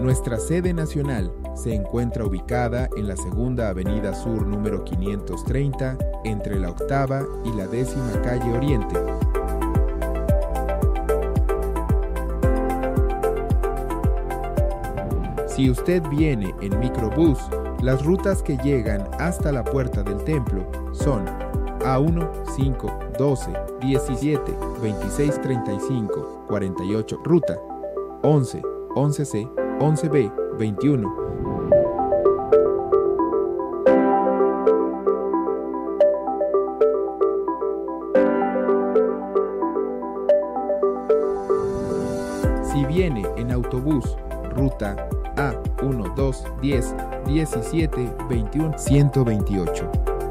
Nuestra sede nacional se encuentra ubicada en la Segunda Avenida Sur número 530, entre la 8ª y la 10ª calle Oriente. Si usted viene en microbús, las rutas que llegan hasta la puerta del templo son A1, 5, 12, 17, 26, 35, 48, ruta 11, 11C, 11B, 21. Si viene en autobús, ruta A1, 2, 10, 17, 21, 128.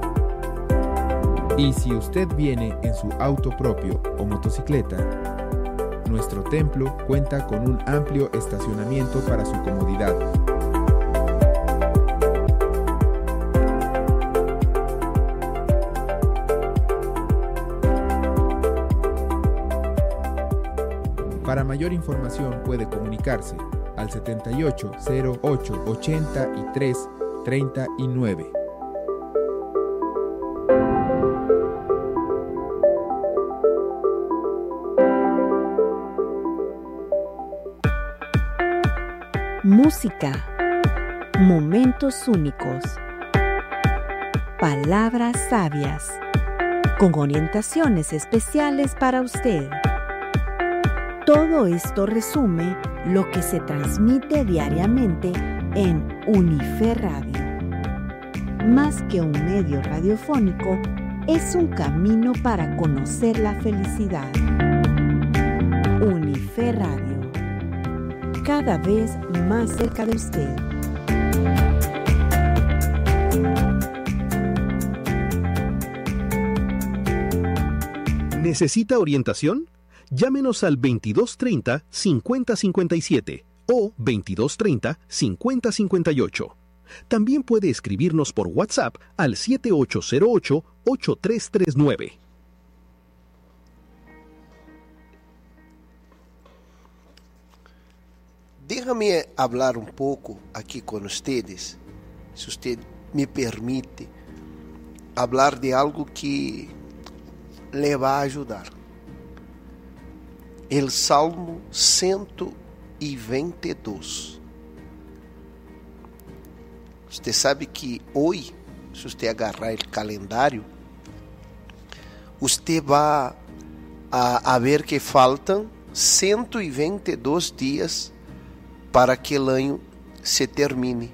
Y si usted viene en su auto propio o motocicleta, nuestro templo cuenta con un amplio estacionamiento para su comodidad. Para mayor información puede comunicarse al 78 08 83 39. Música, momentos únicos, palabras sabias, con orientaciones especiales para usted. Todo esto resume lo que se transmite diariamente en Unife Radio. Más que un medio radiofónico, es un camino para conocer la felicidad. Unife Radio. Cada vez más cerca de usted. ¿Necesita orientación? Llámenos al 2230-5057 o 2230-5058. También puede escribirnos por WhatsApp al 7808-8339. Déjame hablar un poco aquí con ustedes, si usted me permite, hablar de algo que le va a ayudar. El Salmo 122. Usted sabe que hoy, si usted agarrar el calendario, usted va a ver que faltan 122 días para que el año se termine.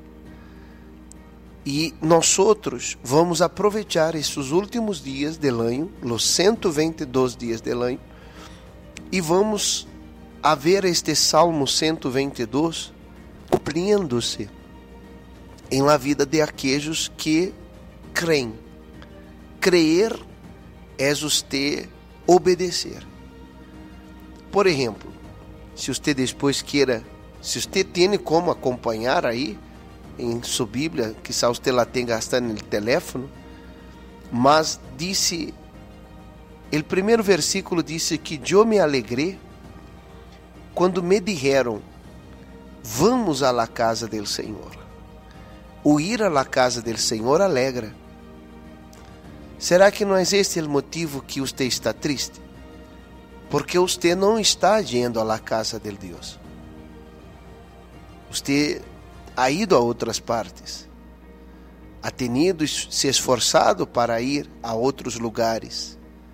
E nós vamos aproveitar esses últimos dias do ano, os 122 dias do ano, e vamos a ver este Salmo 122 cumprindo-se em la vida de aqueles que creem. Creer é você obedecer. Por exemplo, se você depois queira, se você tem como acompanhar aí em sua Bíblia, quizá você la tenha gastando no teléfono, mas disse, o primeiro versículo disse que eu me alegrei quando me dijeron, vamos a la casa del Senhor. O ir a la casa del Senhor alegra. Será que não é este o motivo que você está triste? Porque você não está indo a la casa del Deus. Você ha ido a outras partes, ha tenido se esforçado para ir a outros lugares,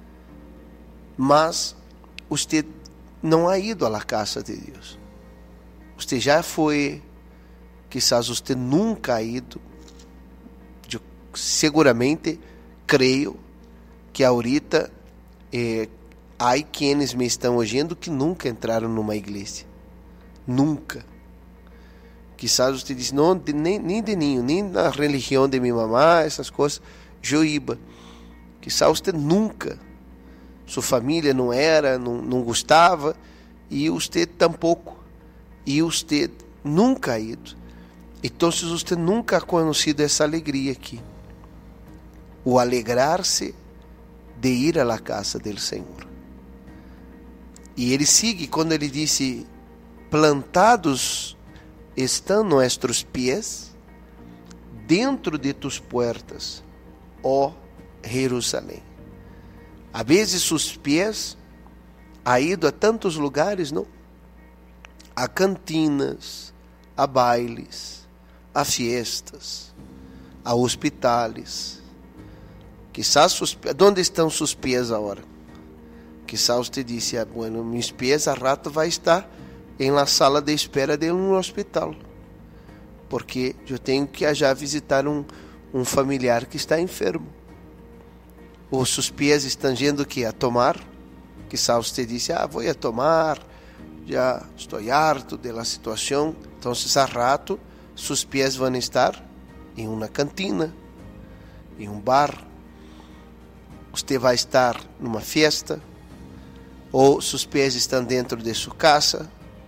mas você não ha ido a la casa de Deus. Você já foi, quizás você nunca ha ido. Eu seguramente creio que ahorita há quienes me estão ouvindo que nunca entraram numa igreja, nunca. Quizás você diz, não, nem de ninho, nem na religião de minha mamá, essas coisas, eu iba. Quizás você nunca, sua família não era, não gostava, e você tampouco, e você nunca ha ido. Então você nunca ha conhecido essa alegria aqui, o alegrar-se de ir à casa do Senhor. E ele sigue quando ele disse, plantados estão nossos pés dentro de tus puertas, ó Jerusalém. A vezes sus pés ha ido a tantos lugares, não? A cantinas, a bailes, a fiestas, a hospitales. Quizás onde estão seus pés agora? Quizás você disse, bueno, meus pés a rato vai estar em la sala de espera de um hospital, porque eu tenho que já visitar um familiar que está enfermo. Ou seus pés estão yendo que a tomar. Quizás você disse, vou a tomar, já estou harto da situação. Então, a rato, seus pés vão estar em uma cantina, em um bar. Você vai estar numa festa, ou seus pés estão dentro de sua casa.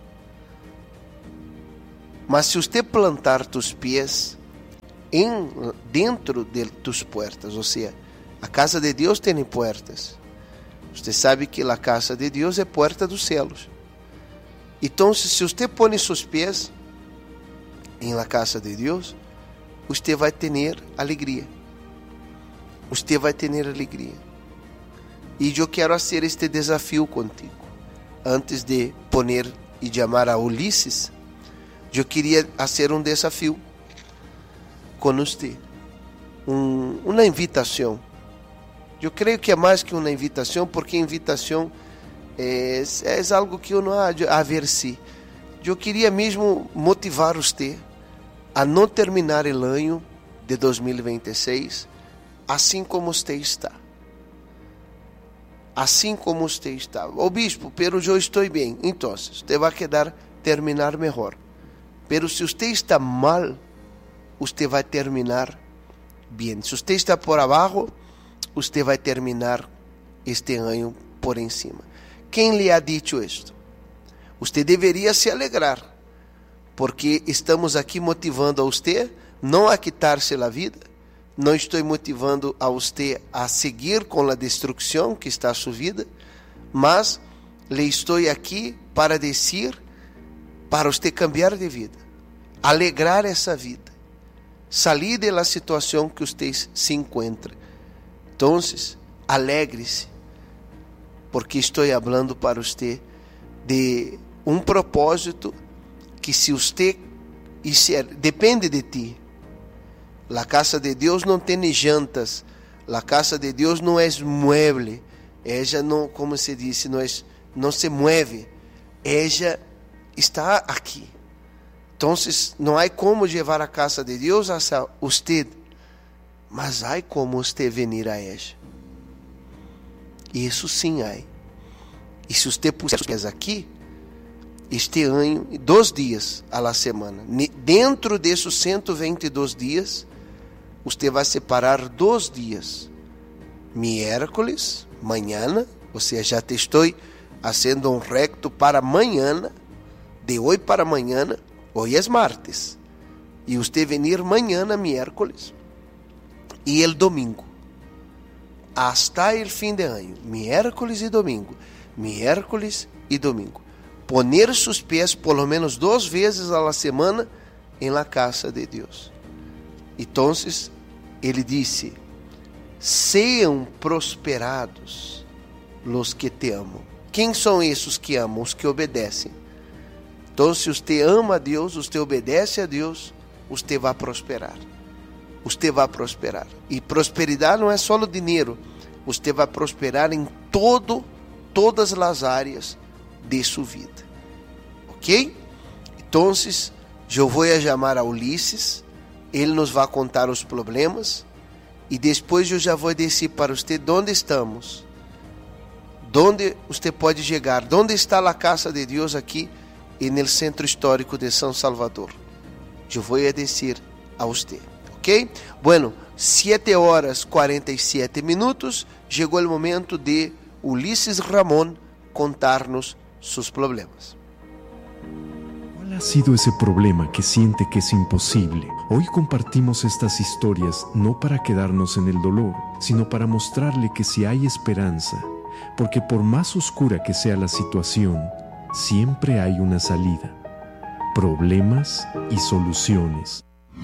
Mas se você plantar tus pés dentro de tus puertas, ou seja, a casa de Deus tem portas. Você sabe que a casa de Deus é porta dos céus. Então, se você põe seus pés em la casa de Deus, você vai ter alegria. Você vai ter alegria. E eu quero fazer este desafio contigo. Antes de poner e chamar a Ulisses, eu queria fazer um desafio com você. Uma invitação. Eu creio que é mais que uma invitação, porque invitação é algo que eu não há a ver si. Eu queria mesmo motivar você a não terminar o ano de 2026 assim como você está. Assim como você está. Ô bispo, pero eu estou bem. Então, você vai querer terminar melhor. Pero se você está mal, você vai terminar bem. Se você está por abaixo, você vai terminar este ano por em cima. Quem lhe ha dicho isto? Você deveria se alegrar, porque estamos aqui motivando a você não a quitar-se a vida. Não estou motivando a você a seguir com a destruição que está a sua vida, mas lhe estou aqui para dizer, para você cambiar de vida, alegrar essa vida, sair da situação que você se encontra. Então, alegre-se, porque estou falando para você de um propósito que se você depende de ti. A casa de Deus não tem jantas, a casa de Deus não é mueble, ela não, como se diz, não se mueve, ela está aqui. Então, não há como levar a casa de Deus a você, mas há como você venir a ela. Isso sim há. E se você puser os pés aqui, este ano, 2 dias a la semana, dentro desses 122 dias, você vai separar 2 dias. Miércoles, manhã, ou seja, já te estou fazendo um recto para amanhã, de hoje para amanhã. Hoje é martes, e você venir amanhã, miércoles, e el domingo, hasta el fim de ano, miércoles e domingo, poner seus pés por lo menos 2 vezes a la semana em la casa de Deus. Então, ele disse, sejam prosperados los que te amam. Quem são esses que amam? Os que obedecem. Então, se você ama a Deus, você obedece a Deus, você vai prosperar. Você vai prosperar. E prosperidade não é só o dinheiro. Você vai prosperar em todas as áreas de sua vida. Ok? Então, eu vou chamar a Ulisses. Ele nos vai contar os problemas. E depois eu já vou dizer para você onde estamos. Onde você pode chegar. Onde está a casa de Deus aqui no centro histórico de São Salvador. Eu vou dizer a você, ok? Bueno, 7:47, chegou o momento de Ulisses Ramón contar-nos seus problemas. ¿Cuál ha sido ese problema que siente que es imposible? Hoy compartimos estas historias no para quedarnos en el dolor, sino para mostrarle que sí hay esperanza, porque por más oscura que sea la situación, siempre hay una salida. problemas y soluciones.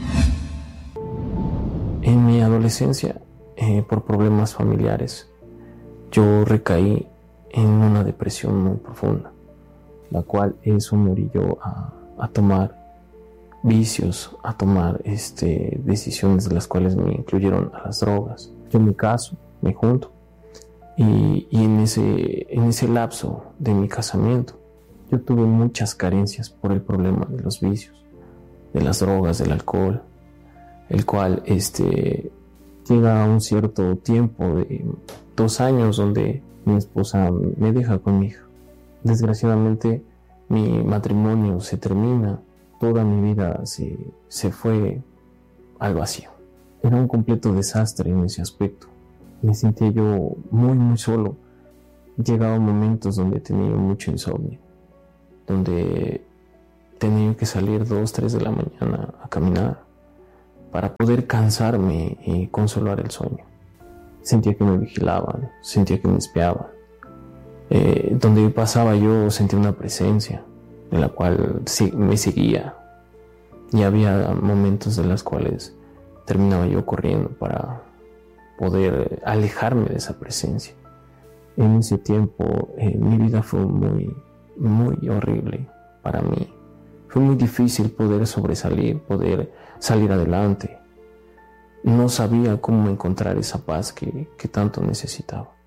En mi adolescencia, por problemas familiares, yo recaí en una depresión muy profunda, la cual eso me orilló a tomar vicios, a tomar decisiones de las cuales me incluyeron a las drogas. Yo me caso, me junto, y en ese lapso de mi casamiento yo tuve muchas carencias por el problema de los vicios, de las drogas, del alcohol, el cual llega a un cierto tiempo de 2 años donde mi esposa me deja con mi hija. Desgraciadamente mi matrimonio se termina, toda mi vida se fue al vacío. Era un completo desastre en ese aspecto. Me sentía yo muy, muy solo. Llegaba momentos donde tenía mucho insomnio, donde tenía que salir 2, 3 de la mañana a caminar para poder cansarme y consolar el sueño. Sentía que me vigilaban, sentía que me espiaban. Donde pasaba yo sentía una presencia de la cual me seguía, y había momentos de los cuales terminaba yo corriendo para poder alejarme de esa presencia. En ese tiempo mi vida fue muy, muy horrible para mí. Fue muy difícil poder sobresalir, poder salir adelante. No sabía cómo encontrar esa paz que tanto necesitaba.